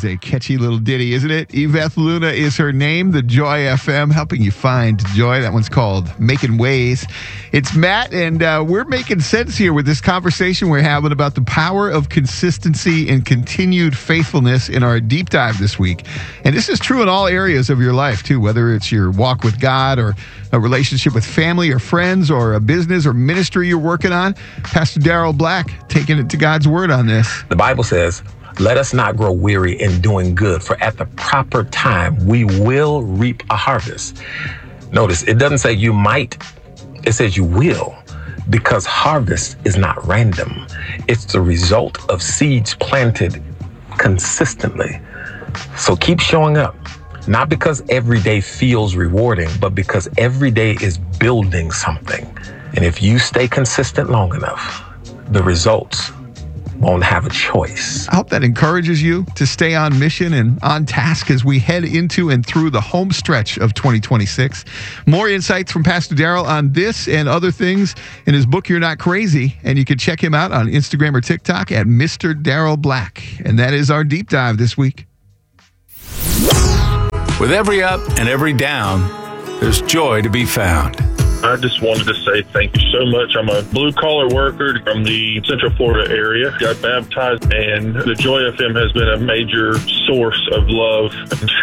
is a catchy little ditty, isn't it? Yvette Luna is her name, the Joy FM, helping you find joy. That one's called Making Ways. It's Matt, and we're making sense here with this conversation we're having about the power of consistency and continued faithfulness in our deep dive this week. And this is true in all areas of your life, too, whether it's your walk with God or a relationship with family or friends or a business or ministry you're working on. Pastor Daryl Black taking it to God's word on this. The Bible says, let us not grow weary in doing good, for at the proper time we will reap a harvest. Notice, it doesn't say you might, it says you will, because harvest is not random. It's the result of seeds planted consistently. So keep showing up, not because every day feels rewarding, but because every day is building something. And if you stay consistent long enough, the results won't have a choice. I hope that encourages you to stay on mission and on task as we head into and through the home stretch of 2026. More insights from Pastor Daryl on this and other things in his book, You're Not Crazy. And you can check him out on Instagram or TikTok at Mr. Daryl Black. And that is our deep dive this week. With every up and every down, there's joy to be found. I just wanted to say thank you so much. I'm a blue-collar worker from the Central Florida area. Got baptized, and the Joy FM has been a major source of love and